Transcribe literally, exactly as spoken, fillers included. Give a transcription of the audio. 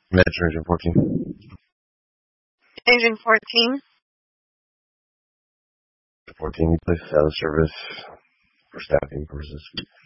Metro Engine fourteen. Engine fourteen. fourteen, you place out of service for staffing purposes.